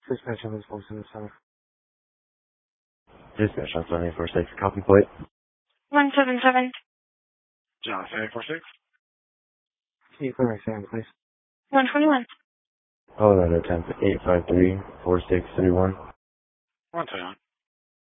Dispatch of this Wilson Center. Dispatch on 7846, copy plate. 177. John, 746. Can you clear my Sam, please? 121. Hold on, attempt 853-4631. 121.